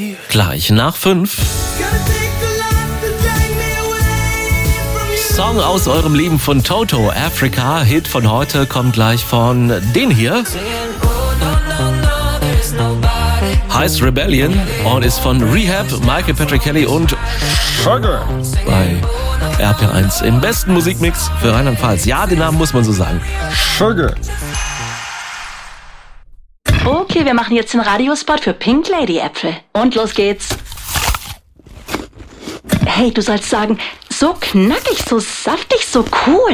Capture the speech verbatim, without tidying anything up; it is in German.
Gleich nach fünf. Song aus eurem Leben von Toto, Africa. Hit von heute kommt gleich von den hier. Heißt Rebellion und ist von Rehab, Michael Patrick Kelly und Sugar bei R P eins im besten Musikmix für Rheinland-Pfalz. Ja, den Namen muss man so sagen. Sugar. Okay, wir machen jetzt den Radiospot für Pink Lady Äpfel. Und los geht's. Hey, du sollst sagen, so knackig, so saftig, so cool.